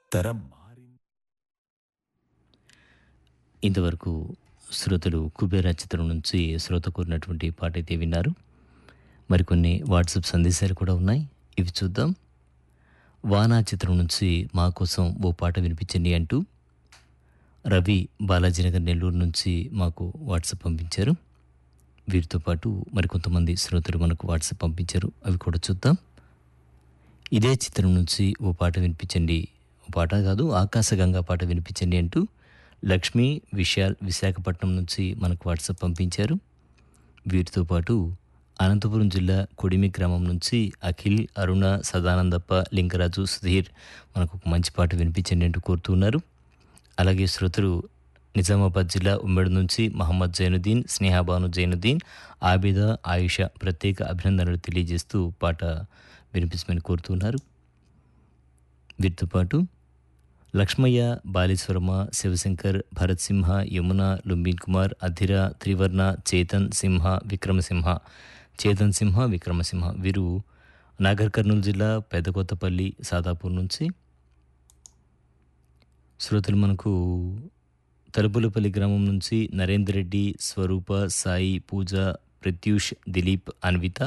తరం మారింది. ఇంతవరకు శ్రోతలు కుబేరా చిత్రం నుంచి శ్రోత కోరినటువంటి పాట అయితే విన్నారు. మరికొన్ని వాట్సాప్ సందేశాలు కూడా ఉన్నాయి, ఇవి చూద్దాం. వానా చిత్రం నుంచి మా కోసం ఓ పాట వినిపించండి అంటూ రవి బాలాజీనగర్ నెల్లూరు నుంచి మాకు వాట్సాప్ పంపించారు. వీరితో పాటు మరికొంతమంది శ్రోతలు మనకు వాట్సాప్ పంపించారు, అవి కూడా చూద్దాం. ఇదే చిత్రం నుంచి ఓ పాట వినిపించండి, ఓ పాట కాదు ఆకాశగంగా పాట వినిపించండి అంటూ లక్ష్మి విశాల్ విశాఖపట్నం నుంచి మనకు వాట్సాప్ పంపించారు. వీరితో పాటు అనంతపురం జిల్లా కొడిమి గ్రామం నుంచి అఖిల్, అరుణ, సదానందప్ప, లింగరాజు, సుధీర్ మనకు ఒక మంచి పాట వినిపించండి అంటూ కోరుతున్నారు. అలాగే శ్రోతలు నిజామాబాద్ జిల్లా ఉమ్మడి నుంచి మహమ్మద్ జైనుద్దీన్, స్నేహాబాను జైనుద్దీన్, ఆబిద, ఆయుష ప్రత్యేక అభినందనలు తెలియజేస్తూ పాట వినిపించమని కోరుతున్నారు. వీరితో పాటు లక్ష్మయ్య, బాలేశ్వరమ్మ, శివశంకర్, భరత్ సింహ, యమున, లుంబిన్ కుమార్, అధిర, త్రివర్ణ, చేతన్ సింహ, విక్రమసింహ వీరు నాగర్ కర్నూలు జిల్లా పెద్దకొత్తపల్లి సాదాపూర్ నుంచి. శ్రోతలు మనకు తలుపులపల్లి గ్రామం నుంచి నరేందర్ రెడ్డి, స్వరూప, సాయి, పూజ, ప్రత్యూష్, దిలీప్, అన్విత.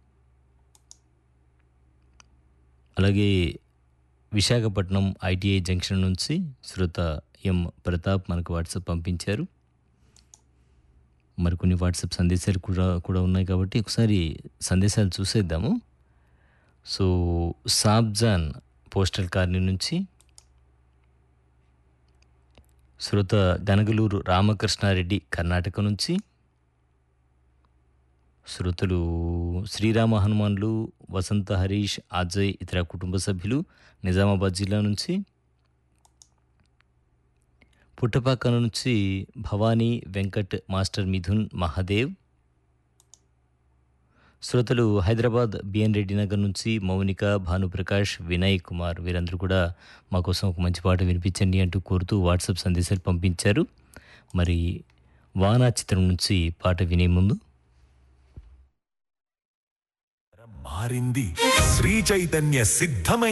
అలాగే విశాఖపట్నం ఐటీఐ జంక్షన్ నుంచి శ్రోత ఎం ప్రతాప్ మనకు వాట్సాప్ పంపించారు. మరికొన్ని వాట్సాప్ సందేశాలు కూడా ఉన్నాయి కాబట్టి ఒకసారి సందేశాలు చూసేద్దాము. సో సాబ్జాన్ పోస్టల్ కాలనీ నుంచి శ్రోత గనగలూరు రామకృష్ణారెడ్డి కర్ణాటక నుంచి, శ్రోతలు శ్రీరామ హనుమాన్లు, వసంత, హరీష్, అజయ్ ఇతర కుటుంబ సభ్యులు నిజామాబాద్ జిల్లా నుంచి, పుట్టపాక నుంచి భవానీ, వెంకట్, మాస్టర్ మిథున్, మహాదేవ్. శ్రోతలు హైదరాబాద్ బిఎన్ రెడ్డి నగర్ నుంచి మౌనిక, భానుప్రకాష్, వినయ్ కుమార్ వీరందరూ కూడా మా కోసం ఒక మంచి పాట వినిపించండి అంటూ కోరుతూ వాట్సాప్ సందేశాలు పంపించారు. మరి వానా చిత్రం నుంచి పాట వినే ముందు తరం మారింది. శ్రీ చైతన్య సిద్ధమై